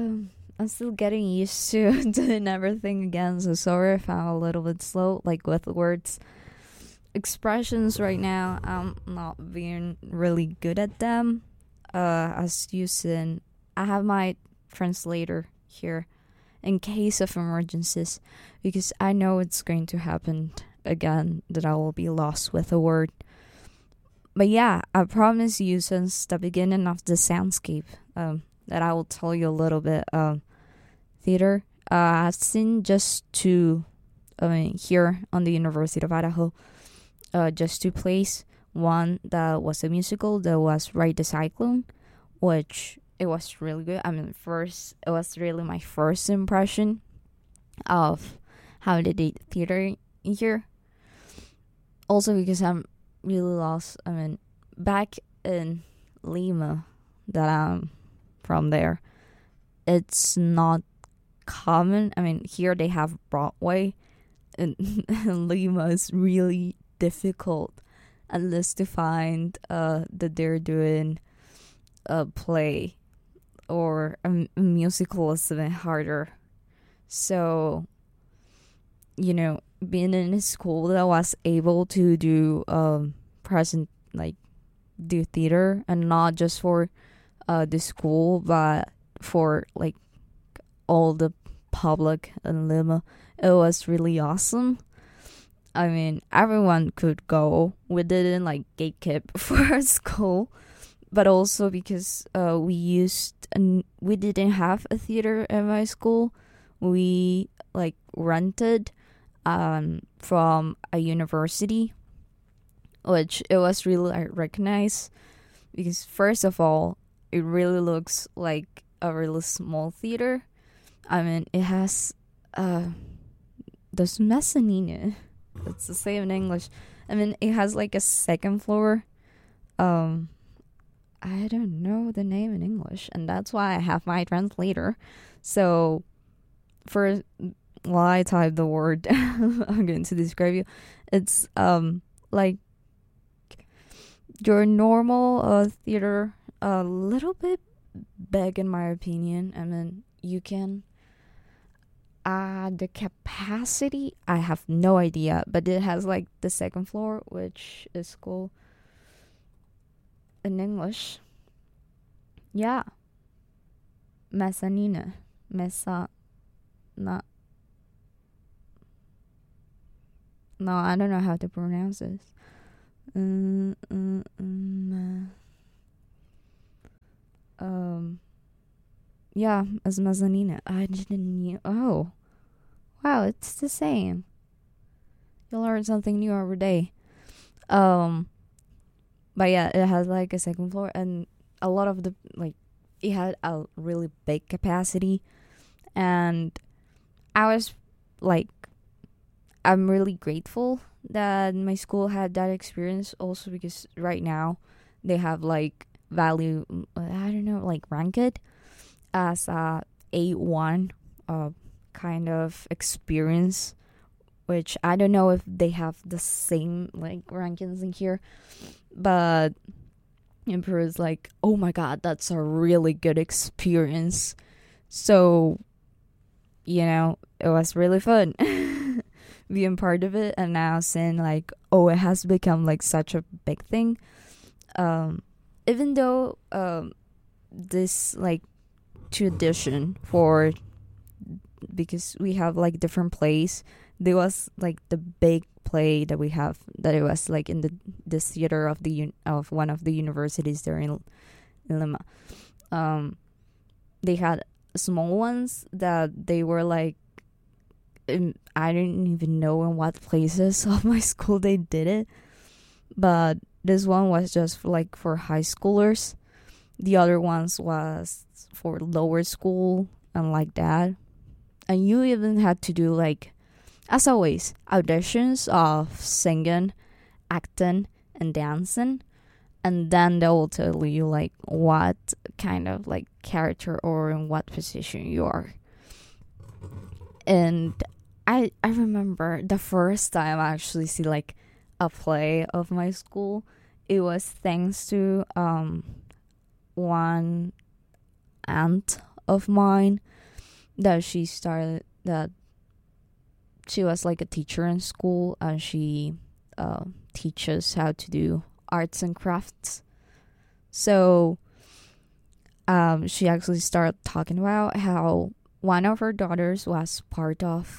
I'm still getting used to doing everything again, so sorry if I'm a little bit slow, like with words. Expressions right now, I'm not being really good at them. As you said, I have my translator here in case of emergencies because I know it's going to happen again that I will be lost with a word. But yeah, I promise you since the beginning of the soundscape that I will tell you a little bit theater. I've seen just two here on the University of Idaho, just two plays. One that was a musical that was Ride the Cyclone, which it was really good. I mean, first it was really my first impression of how they did theater here. Also because I'm really lost. I mean, back in Lima, that I'm from there, it's not common. I mean, here they have Broadway, and Lima is really difficult unless to find that they're doing a play or a musical is a bit harder. So, being in a school that was able to do present like do theater and not just for the school but for like all the public in Lima, it was really awesome. I mean, everyone could go. We didn't like gatekeep for our school, but also because we didn't have a theater in my school. We like rented from a university, which it was really recognized because first of all, it really looks like a really small theater. I mean, it has this mezzanine. It's the same in English. I mean, it has like a second floor. I don't know the name in English, and that's why I have my translator. So, while I type the word I'm going to describe you, it's like your normal theater, a little bit big in my opinion. I mean, you can the capacity I have no idea, but it has like the second floor, which is cool in English. Yeah, mezzanine, mesa, not. No, I don't know how to pronounce this. Yeah, as mezzanine. I didn't knew. Oh, wow, it's the same. You learn something new every day. But yeah, it has like a second floor, and a lot of the like, it had a really big capacity, and I was like, I'm really grateful that my school had that experience. Also because right now they have like value. I don't know, like ranked as a A1 kind of experience, which I don't know if they have the same like rankings in here, but Emperor is like, oh my god, that's a really good experience. So, it was really fun being part of it, and now seeing like, oh, it has become like such a big thing. Even though this like tradition for, because we have like different plays, there was like the big play that we have that it was like in the theater of of one of the universities there in Lima. They had small ones that they were like I didn't even know in what places of my school they did it, but this one was just like for high schoolers. The other ones was for lower school and like that. And you even had to do like, as always, auditions of singing, acting, and dancing, and then they will tell you like what kind of like character or in what position you are. And I remember the first time I actually see like a play of my school. It was thanks to one aunt of mine that she was like a teacher in school, and she teaches how to do arts and crafts. So she actually started talking about how one of her daughters was part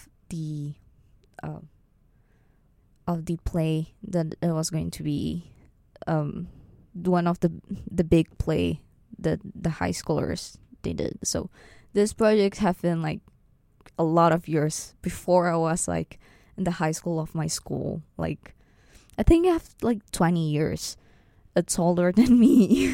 of the play that it was going to be one of the big play that the high schoolers they did. So this project have been like a lot of years before I was like in the high school of my school. Like I think I have like 20 years. It's older than me.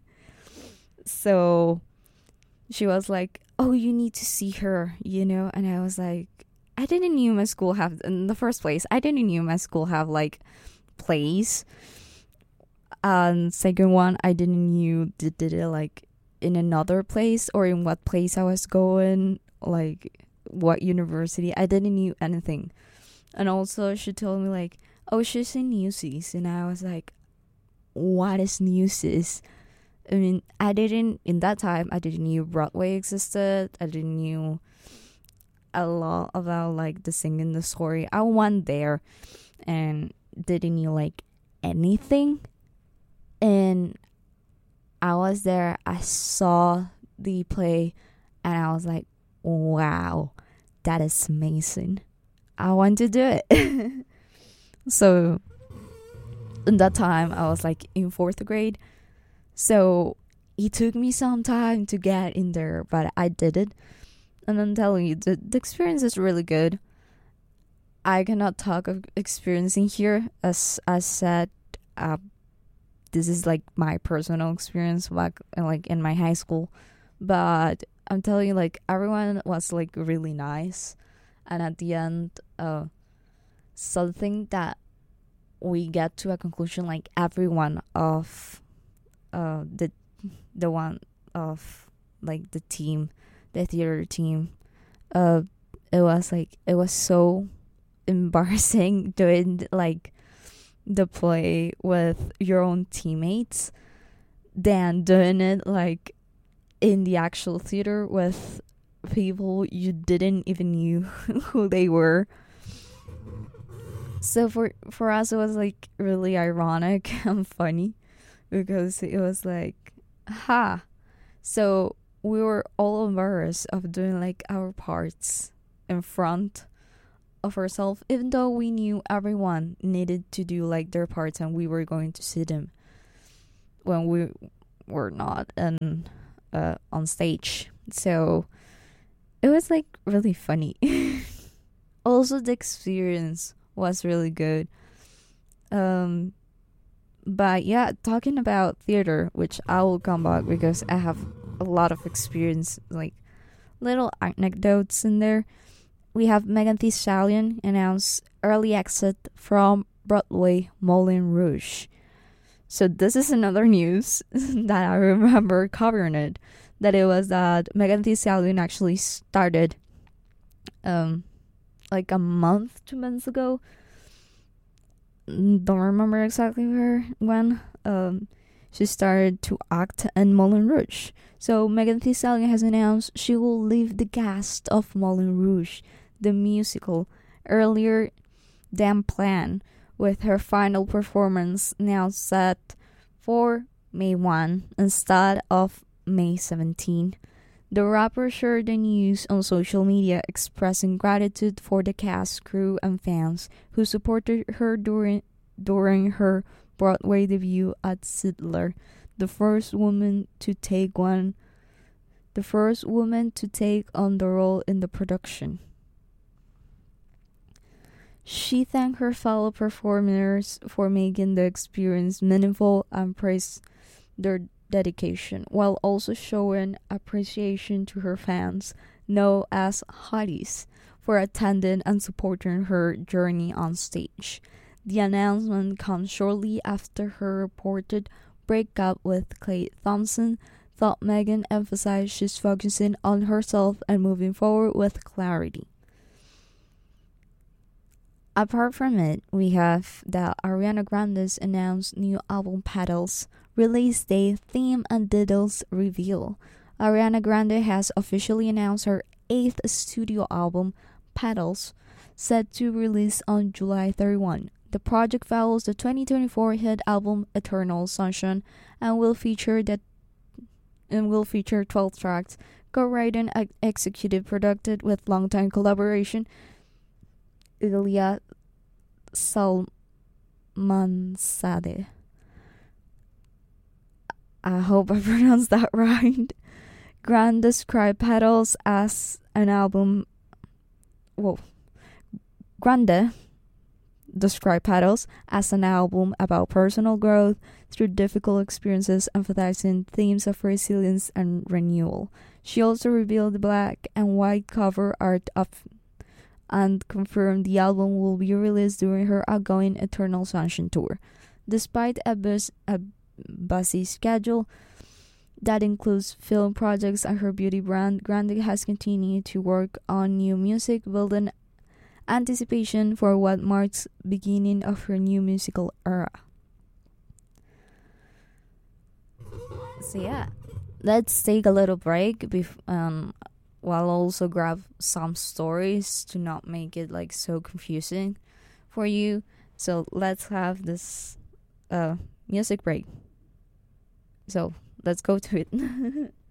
So she was like, "Oh, you need to see her," and I was like, I didn't knew my school have, in the first place, I didn't knew my school have like plays. And second one, I didn't knew did it like in another place or in what place I was going, like what university. I didn't knew anything. And also she told me like, "Oh, she's in Newsies," and I was like, "What is Newsies?" I mean, in that time I didn't knew Broadway existed. I didn't knew a lot about like the singing, the story. I went there and didn't knew like anything. And I was there, I saw the play, and I was like, wow, that is amazing. I want to do it. So in that time I was like in 4th grade. So it took me some time to get in there, but I did it. And I'm telling you, the experience is really good. I cannot talk of experiencing here. As I said, this is like my personal experience back like in my high school. But I'm telling you, like everyone was like really nice. And at the end, something that we get to a conclusion, like everyone of the one of like the team, the theater team, it was so embarrassing doing like the play with your own teammates than doing it like in the actual theater with people you didn't even knew who they were. So for us it was like really ironic and funny, because it was like, so we were all embarrassed of doing like our parts in front of ourselves, even though we knew everyone needed to do like their parts and we were going to see them when we were not on stage. So it was like really funny. Also the experience was really good. But yeah, talking about theater, which I will come back because I have a lot of experience, like little anecdotes in there. We have Megan Thee Stallion announced early exit from Broadway Moulin Rouge. So this is another news that I remember covering it. That it was that Megan Thee Stallion actually started like a month, 2 months ago. Don't remember exactly when. She started to act in Moulin Rouge. So Megan Thee Stallion has announced she will leave the cast of Moulin Rouge, the musical, earlier than planned, with her final performance now set for May 1 instead of May 17. The rapper shared the news on social media, expressing gratitude for the cast, crew, and fans who supported her during her Broadway debut at Siddler, the first woman to take on the role in the production. She thanked her fellow performers for making the experience meaningful and praised their dedication, while also showing appreciation to her fans, known as hotties, for attending and supporting her journey on stage. The announcement comes shortly after her reported breakup with Klay Thompson. Thought Megan emphasized she's focusing on herself and moving forward with clarity. Apart from it, we have that Ariana Grande's announced new album Petals, release date, theme, and details reveal. Ariana Grande has officially announced her eighth studio album, Petals, set to release on July 31. The project follows the 2024 hit album Eternal Sunshine and will feature 12 tracks, co-written and executive produced with longtime collaboration Ilya Salmanzadeh. I hope I pronounced that right. Grande described Petals as an album. Grande described Petals as an album about personal growth through difficult experiences, emphasizing themes of resilience and renewal. She also revealed the black and white cover art of and confirmed the album will be released during her outgoing Eternal Sunshine tour. Despite a busy schedule that includes film projects and her beauty brand, Grande has continued to work on new music, building anticipation for what marks beginning of her new musical era. So yeah, let's take a little break while also grab some stories to not make it like so confusing for you. So let's have this music break. So let's go to it.